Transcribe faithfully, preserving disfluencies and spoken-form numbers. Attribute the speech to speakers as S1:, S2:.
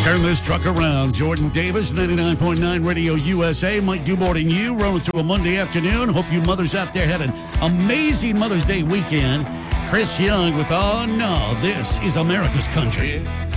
S1: Turn this truck around. Jordan Davis, ninety-nine point nine Radio U S A. Mike Dubart and you rolling through a Monday afternoon. Hope you mothers out there had an amazing Mother's Day weekend. Chris Young with Oh No, This is America's Country.